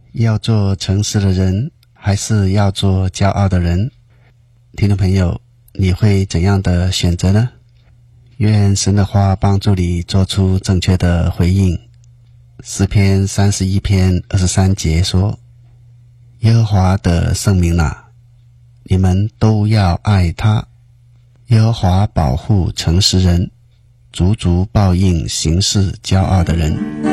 要做诚实的人，还是要做骄傲的人？听众朋友，你会怎样的选择呢？愿神的话帮助你做出正确的回应。诗篇31篇23节说，耶和华的圣民啊，你们都要爱他。耶和华保护诚实人，足足报应行事骄傲的人。